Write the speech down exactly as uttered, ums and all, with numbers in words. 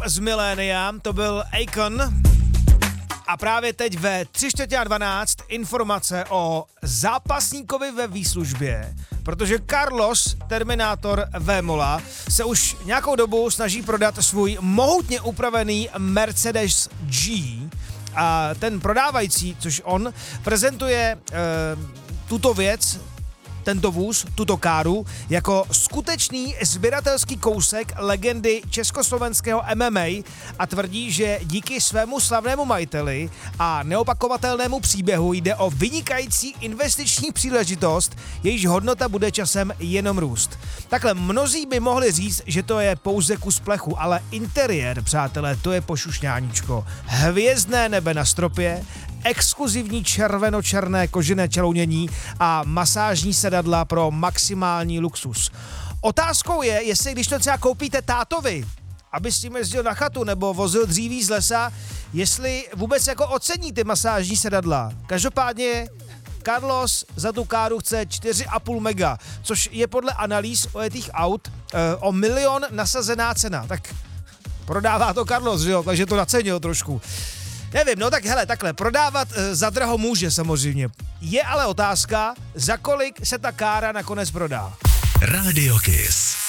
z milénia, to byl Akon. A právě teď ve tři čtvrtě na dvanáct informace o zápasníkovi ve výslužbě, protože Carlos Terminator Vémola se už nějakou dobu snaží prodat svůj mohutně upravený Mercedes G a ten prodávající, což on, prezentuje e, tuto věc, tento vůz, tuto káru, jako skutečný sběratelský kousek legendy československého M M A a tvrdí, že díky svému slavnému majiteli a neopakovatelnému příběhu jde o vynikající investiční příležitost, jejíž hodnota bude časem jenom růst. Takhle mnozí by mohli říct, že to je pouze kus plechu, ale interiér, přátelé, to je pošušňáníčko. Hvězdné nebe na stropě, exkluzivní červeno-černé kožené čelounění a masážní sedadla pro maximální luxus. Otázkou je, jestli když to třeba koupíte tátovi, aby s tím jezdil na chatu nebo vozil dříví z lesa, jestli vůbec jako ocení ty masážní sedadla. Každopádně Carlos za tu káru chce čtyři a půl mega, což je podle analýz ojetých aut e, o milion nasazená cena. Tak prodává to Carlos, že jo? Takže to nacenil trošku. Nevím, no tak hele, takhle, prodávat e, za draho může samozřejmě. Je ale otázka, za kolik se ta kára nakonec prodá. Radio Kiss.